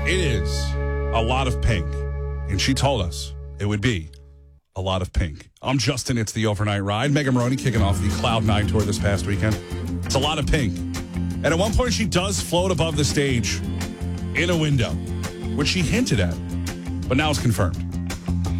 It is a lot of pink. And she told us it would be a lot of pink. I'm Justin. It's the Overnight Ride. Megan Maroney kicking off the Cloud 9 tour this past weekend. It's a lot of pink. And at one point, she does float above the stage in a window, which she hinted at, but now it's confirmed.